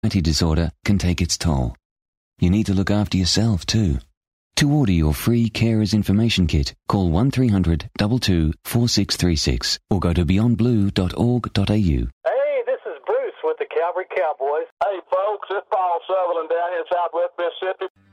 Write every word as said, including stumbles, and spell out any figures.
anxiety disorder can take its toll. You need to look after yourself too. To order your free Carers Information Kit, call one three hundred two two four six three six or go to beyond blue dot org dot a u. Hey, this is Bruce with the Calvary Cowboys. Hey, folks, it's Paul Sutherland down here in Southwest Mississippi.